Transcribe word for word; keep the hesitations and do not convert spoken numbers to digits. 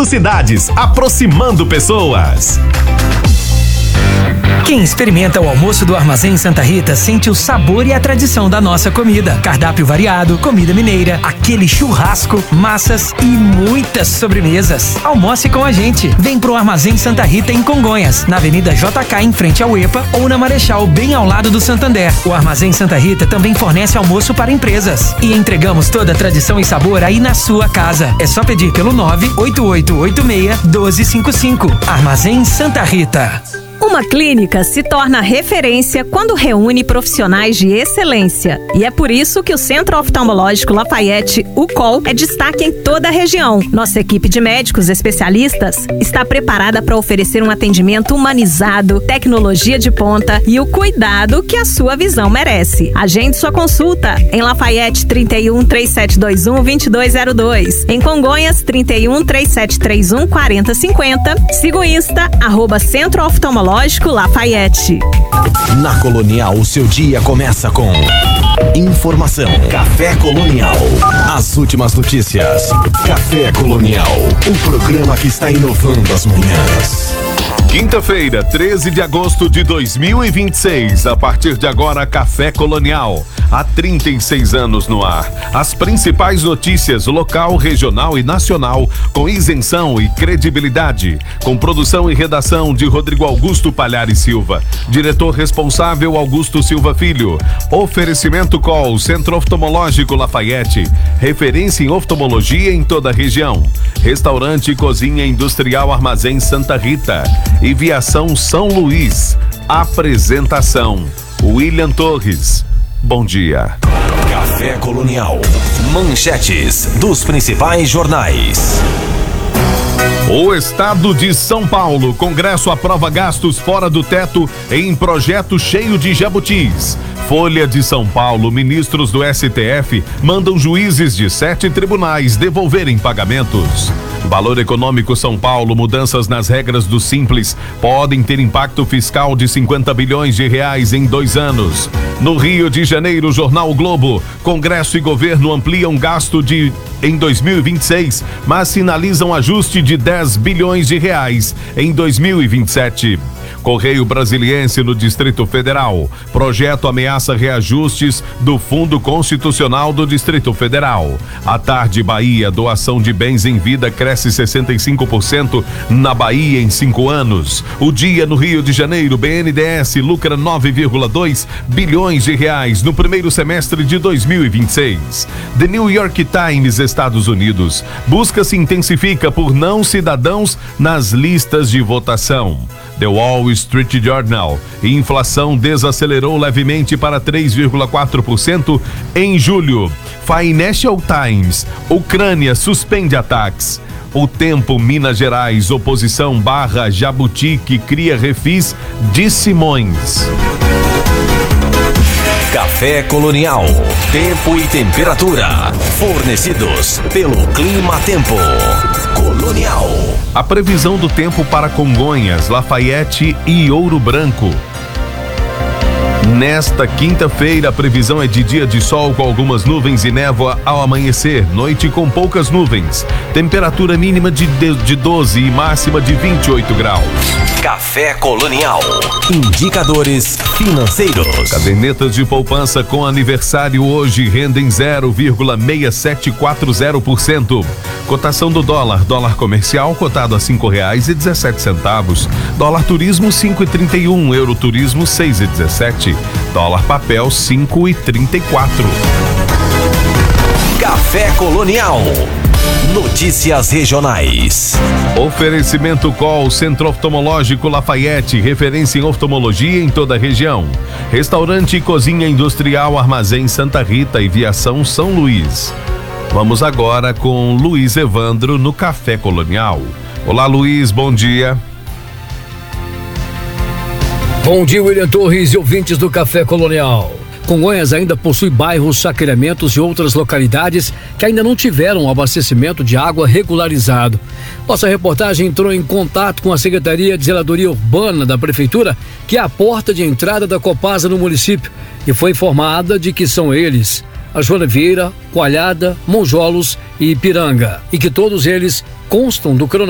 conectando cidades, aproximando pessoas. Quem experimenta o almoço do Armazém Santa Rita sente o sabor e a tradição da nossa comida. Cardápio variado, comida mineira, aquele churrasco, massas e muitas sobremesas. Almoce com a gente. Vem pro Armazém Santa Rita em Congonhas, na Avenida J K em frente ao EPA ou na Marechal, bem ao lado do Santander. O Armazém Santa Rita também fornece almoço para empresas. E entregamos toda a tradição e sabor aí na sua casa. É só pedir pelo nove oito oito oito seis um dois cinco cinco. Armazém Santa Rita. Uma clínica se torna referência quando reúne profissionais de excelência. E é por isso que o Centro Oftalmológico Lafayette, o C O L, é destaque em toda a região. Nossa equipe de médicos especialistas está preparada para oferecer um atendimento humanizado, tecnologia de ponta e o cuidado que a sua visão merece. Agende sua consulta em Lafayette trinta e um, três sete dois um, dois dois zero dois. Em Congonhas, trinta e um, três sete três um, quatro zero cinco zero. Siga o Insta, arroba Centro Oftalmológico Lafayette. Na Colonial, o seu dia começa com informação. Café Colonial. As últimas notícias. Café Colonial. O programa que está inovando as manhãs. Quinta-feira, treze de agosto de dois mil e vinte e seis. A partir de agora, Café Colonial. Há trinta e seis anos no ar. As principais notícias local, regional e nacional, com isenção e credibilidade. Com produção e redação de Rodrigo Augusto Palhares Silva. Diretor responsável, Augusto Silva Filho. Oferecimento C O L, Centro Oftalmológico Lafayette. Referência em oftalmologia em toda a região. Restaurante e Cozinha Industrial Armazém Santa Rita. E Viação São Luís. Apresentação: William Torres. Bom dia. Café Colonial. Manchetes dos principais jornais. O Estado de São Paulo. Congresso aprova gastos fora do teto em projeto cheio de jabutis. Folha de São Paulo. Ministros do S T F mandam juízes de sete tribunais devolverem pagamentos. Valor Econômico São Paulo. Mudanças nas regras do Simples podem ter impacto fiscal de cinquenta bilhões de reais em dois anos. No Rio de Janeiro, Jornal O Globo. Congresso e governo ampliam gasto de em dois mil e vinte e seis, mas sinalizam ajuste de dez bilhões de reais em dois mil e vinte e sete. Correio Brasiliense no Distrito Federal. Projeto ameaça reajustes do Fundo Constitucional do Distrito Federal. À tarde, Bahia. Doação de bens em vida cresce sessenta e cinco por cento na Bahia em cinco anos. O dia no Rio de Janeiro. B N D E S lucra nove vírgula dois bilhões de reais no primeiro semestre de dois mil e vinte e seis. The New York Times, Estados Unidos. Busca se intensifica por não cidadãos nas listas de votação. The Wall Street Journal. Inflação desacelerou levemente para três vírgula quatro por cento em julho. Financial Times. Ucrânia suspende ataques. O Tempo, Minas Gerais. Oposição barra Jabuti que cria refis de Simões. Café Colonial. Tempo e temperatura. Fornecidos pelo Clima Tempo. Colonial. A previsão do tempo para Congonhas, Lafayette e Ouro Branco. Nesta quinta-feira, a previsão é de dia de sol com algumas nuvens e névoa ao amanhecer. Noite com poucas nuvens. Temperatura mínima de, de doze e máxima de vinte e oito graus. Café Colonial. Indicadores financeiros. Cadernetas de poupança com aniversário hoje rendem zero vírgula seis sete quatro zero por cento. Cotação do dólar. Dólar comercial cotado a cinco reais e dezessete centavos. Dólar turismo cinco e trinta e um. Euro turismo seis e dezessete. Dólar papel cinco e trinta e quatro. Café Colonial. Notícias regionais. Oferecimento C O L, Centro Oftalmológico Lafayette, referência em oftalmologia em toda a região. Restaurante e Cozinha Industrial Armazém Santa Rita e Viação São Luís. Vamos agora com Luiz Evandro no Café Colonial. Olá, Luiz, bom dia. Bom dia, William Torres e ouvintes do Café Colonial. Congonhas ainda possui bairros, sacramentos e outras localidades que ainda não tiveram abastecimento de água regularizado. Nossa reportagem entrou em contato com a Secretaria de Zeladoria Urbana da Prefeitura, que é a porta de entrada da Copasa no município, e foi informada de que são eles: a Joana Vieira, Coalhada, Monjolos e Ipiranga, e que todos eles constam do cronograma